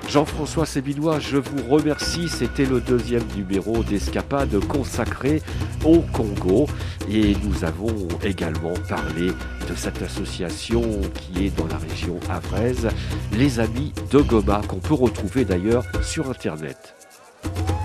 Jean-François Sévillois, je vous remercie. C'était le deuxième numéro d'Escapade consacré au Congo. Et nous avons également parlé de cette association qui est dans la région havraise, les Amis de Goma, qu'on peut retrouver d'ailleurs sur Internet.